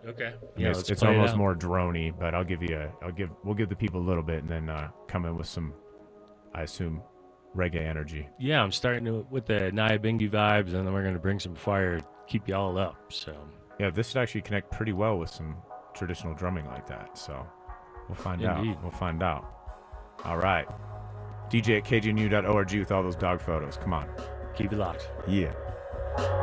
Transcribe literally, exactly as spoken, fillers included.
Okay. I mean, Yeah, it's, let's it's play it almost out. more droney, but I'll give you a, I'll give, we'll give the people a little bit, and then uh, come in with some, I assume, reggae energy. Yeah, I'm starting to, with the Nyabingi vibes, and then we're going to bring some fire, keep you all up. So, Yeah, this should actually connect pretty well with some traditional drumming like that. So we'll find out. indeed. We'll find out. All right. D J at K G N U dot org with all those dog photos. Come on. Keep it locked. Yeah.